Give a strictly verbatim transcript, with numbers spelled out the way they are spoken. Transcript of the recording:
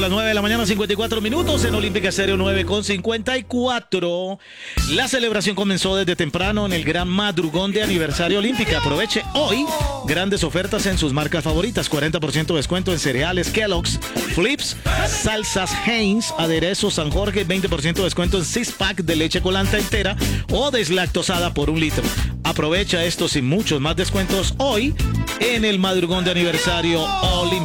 las nueve de la mañana, cincuenta y cuatro minutos en Olímpica Estéreo nueve con cincuenta y cuatro. La celebración comenzó desde temprano en el gran madrugón de aniversario Olímpica. Aproveche hoy grandes ofertas en sus marcas favoritas. cuarenta por ciento de descuento en cereales Kellogg's, Flips, salsas Heinz, aderezos San Jorge, veinte por ciento de descuento en six pack de leche colanta entera o deslactosada por un litro. Aprovecha estos y muchos más descuentos hoy en el madrugón de aniversario Olímpica.